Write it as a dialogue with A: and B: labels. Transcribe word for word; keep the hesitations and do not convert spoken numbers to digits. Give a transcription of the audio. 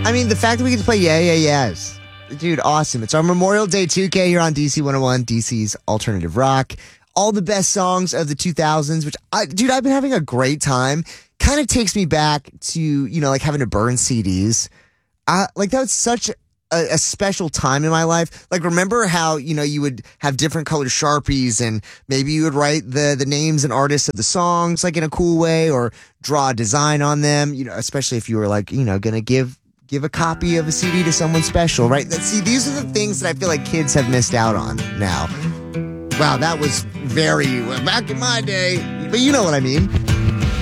A: I mean, the fact that we get to play Yeah, Yeah, Yes. Dude, awesome. It's our Memorial Day two K here on D C one oh one, D C's Alternative Rock. All the best songs of the two thousands, which, I, dude, I've been having a great time. Kind of takes me back to, you know, like having to burn C Ds. Uh, like, that was such a, a special time in my life. Like, remember how, you know, you would have different colored Sharpies and maybe you would write the, the names and artists of the songs, like, in a cool way, or draw a design on them, you know, especially if you were, like, you know, going to give give a copy of a C D to someone special, right? That, see, these are the things that I feel like kids have missed out on now. Wow, that was very back in my day, but you know what I mean.